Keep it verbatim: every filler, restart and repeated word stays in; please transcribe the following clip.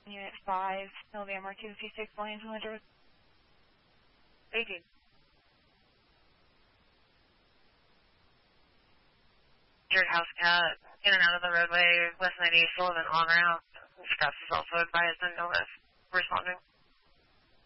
Unit five, November two fifty-six, Williams, Winter. eighteen. Jared House Cat, in and out of the roadway, West ninety-eight, Sullivan, on route. Scraps is also advised and Novus responding.